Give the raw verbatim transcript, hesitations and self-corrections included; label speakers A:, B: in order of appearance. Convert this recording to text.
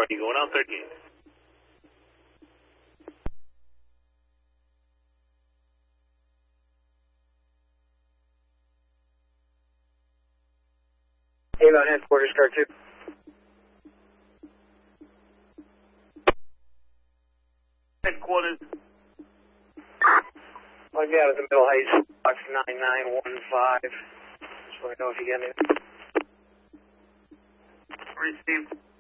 A: party going out thirteen.
B: Avon headquarters, car two.
A: Headquarters.
B: I'll be out at the Middle Heights, box nine nine one five. Just let me know if you get it.
A: Received.